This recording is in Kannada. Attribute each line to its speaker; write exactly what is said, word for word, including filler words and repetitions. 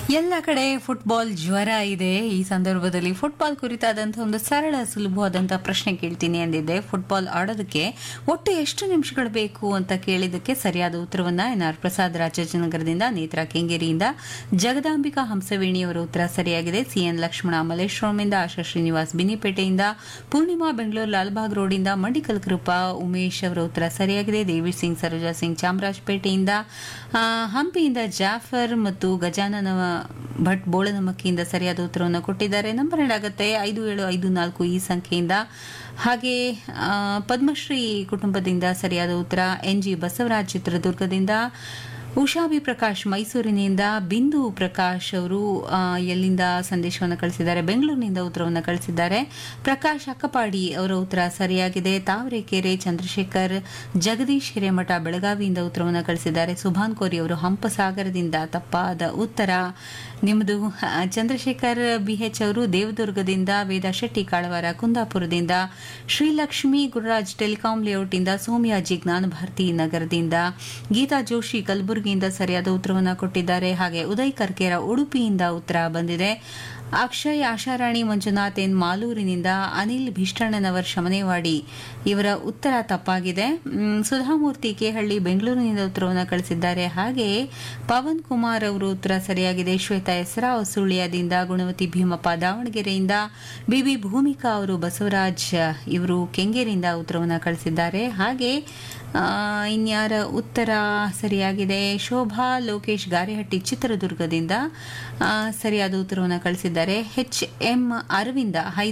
Speaker 1: ಎಲ್ಲ ಕಡೆ ಫುಟ್ಬಾಲ್ ಜ್ವರ ಇದೆ. ಈ ಸಂದರ್ಭದಲ್ಲಿ ಫುಟ್ಬಾಲ್ ಕುರಿತಾದಂತಹ ಒಂದು ಸರಳ ಸುಲಭವಾದಂತಹ ಪ್ರಶ್ನೆ ಕೇಳ್ತೀನಿ ಅಂದಿದ್ದೆ. ಫುಟ್ಬಾಲ್ ಆಡೋದಕ್ಕೆ ಒಟ್ಟು ಎಷ್ಟು ನಿಮಿಷಗಳು ಬೇಕು ಅಂತ ಕೇಳಿದಕ್ಕೆ ಸರಿಯಾದ ಉತ್ತರವನ್ನ ಎನ್ ಆರ್ ಪ್ರಸಾದ್ ರಾಜಾಜಿನಗರದಿಂದ, ನೇತ್ರಾ ಕೆಂಗೇರಿಯಿಂದ, ಜಗದಾಂಬಿಕಾ ಹಂಸವೇಣಿಯವರ ಉತ್ತರ ಸರಿಯಾಗಿದೆ. ಸಿಎನ್ ಲಕ್ಷ್ಮಣ ಮಲ್ಲೇಶ್ವರಮಿಂದ, ಆಶಾ ಶ್ರೀನಿವಾಸ್ ಬಿನಿಪೇಟೆಯಿಂದ, ಪೂರ್ಣಿಮಾ ಬೆಂಗಳೂರು ಲಾಲ್ಬಾಗ್ ರೋಡಿಂದ, ಮಂಡಿಕಲ್ ಕೃಪಾ ಉಮೇಶ್ ಅವರ ಉತ್ತರ ಸರಿಯಾಗಿದೆ. ದೇವಿ ಸಿಂಗ್ ಸರೋಜಾ ಸಿಂಗ್ ಚಾಮರಾಜಪೇಟೆಯಿಂದ, ಆ, ಹಂಪಿಯಿಂದ ಜಾಫರ್ ಮತ್ತು ಗಜಾನನ ಭಟ್ ಬೋಳನಮಕ್ಕಿಯಿಂದ ಸರಿಯಾದ ಉತ್ತರವನ್ನು ಕೊಟ್ಟಿದ್ದಾರೆ. ನಂಬರ್ ಏನಾಗುತ್ತೆ ಐದು ಏಳು ಐದು ನಾಲ್ಕು ಈ ಸಂಖ್ಯೆಯಿಂದ. ಹಾಗೆ ಆ, ಪದ್ಮಶ್ರೀ ಕುಟುಂಬದಿಂದ ಸರಿಯಾದ ಉತ್ತರ. ಎನ್ ಜಿ ಬಸವರಾಜ್ ಚಿತ್ರದುರ್ಗದಿಂದ, ಉಷಾವಿ ಪ್ರಕಾಶ್ ಮೈಸೂರಿನಿಂದ, ಬಿಂದು ಪ್ರಕಾಶ್ ಅವರು ಆ, ಎಲ್ಲಿಂದ ಸಂದೇಶವನ್ನು ಕಳಿಸಿದ್ದಾರೆ, ಬೆಂಗಳೂರಿನಿಂದ ಉತ್ತರವನ್ನು ಕಳಿಸಿದ್ದಾರೆ. ಪ್ರಕಾಶ್ ಅಕ್ಕಪಾಡಿ ಅವರ ಉತ್ತರ ಸರಿಯಾಗಿದೆ. ತಾವರೆಕೆರೆ ಚಂದ್ರಶೇಖರ್, ಜಗದೀಶ್ ಹಿರೇಮಠ ಬೆಳಗಾವಿಯಿಂದ ಉತ್ತರವನ್ನು ಕಳಿಸಿದ್ದಾರೆ. ಸುಭಾನ್ ಕೋರಿ ಅವರು ಹಂಪಸಾಗರದಿಂದ ತಪ್ಪಾದ ಉತ್ತರ ನಿಮ್ಮದು. ಚಂದ್ರಶೇಖರ್ ಬಿಎಚ್ ಅವರು ದೇವದುರ್ಗದಿಂದ, ವೇದಾ ಶೆಟ್ಟಿ ಕಾಳವಾರ ಕುಂದಾಪುರದಿಂದ, ಶ್ರೀಲಕ್ಷ್ಮಿ ಗುರುರಾಜ್ ಟೆಲಿಕಾಂ ಲೇಔಟ್ನಿಂದ, ಸೋಮಯಾಜಿ ಜ್ಞಾನ ಭಾರತಿ ನಗರದಿಂದ, ಗೀತಾ ಜೋಶಿ ಕಲಬುರಗಿಯಿಂದ ಸರಿಯಾದ ಉತ್ತರವನ್ನು ಕೊಟ್ಟಿದ್ದಾರೆ. ಹಾಗೆ ಉದಯ್ ಕರ್ಕೇರ ಉಡುಪಿಯಿಂದ ಉತ್ತರ ಬಂದಿದೆ. ಅಕ್ಷಯ್ ಆಶಾರಾಣಿ ಮಂಜುನಾಥ್ ಎನ್ ಮಾಲೂರಿನಿಂದ, ಅನಿಲ್ ಭಿಷ್ಟಣ್ಣನವರ್ ಶಮನೇವಾಡಿ ಇವರ ಉತ್ತರ ತಪ್ಪಾಗಿದೆ. ಸುಧಾಮೂರ್ತಿ ಕೆಹಳ್ಳಿ ಬೆಂಗಳೂರಿನಿಂದ ಉತ್ತರವನ್ನು ಕಳಿಸಿದ್ದಾರೆ. ಹಾಗೆ ಪವನ್ ಕುಮಾರ್ ಅವರು ಉತ್ತರ ಸರಿಯಾಗಿದೆ. ಶ್ವೇತಾ ಎಸ್ರಾವ್ ಸುಳ್ಯದಿಂದ, ಗುಣವತಿ ಭೀಮಪ್ಪ ದಾವಣಗೆರೆಯಿಂದ, ಬಿಬಿ ಭೂಮಿಕಾ ಅವರು ಬಸವರಾಜ್ ಇವರು ಕೆಂಗೇರಿಯಿಂದ ಉತ್ತರವನ್ನು ಕಳಿಸಿದ್ದಾರೆ. ಹಾಗೆ ಇನ್ಯಾರ ಉತ್ತರ ಸರಿಯಾಗಿದೆ, ಶೋಭಾ ಲೋಕೇಶ್ ಗಾರೆಹಟ್ಟಿ ಚಿತ್ರದುರ್ಗದಿಂದ ಸರಿಯಾದ ಉತ್ತರವನ್ನು ಕಳಿಸಿದ್ದಾರೆ. H M Arvind